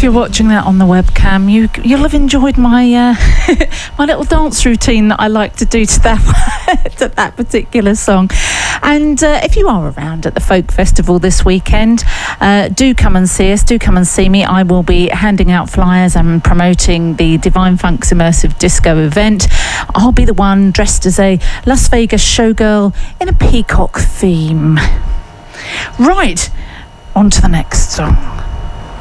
if you're watching that on the webcam, you'll have enjoyed my my little dance routine that I like to do to that to that particular song. And if you are around at the Folk Festival this weekend, do come and see us. Do come and see me. I will be handing out flyers and promoting the Divine Funk's Immersive Disco event. I'll be the one dressed as a Las Vegas showgirl in a peacock theme. Right, on to the next song.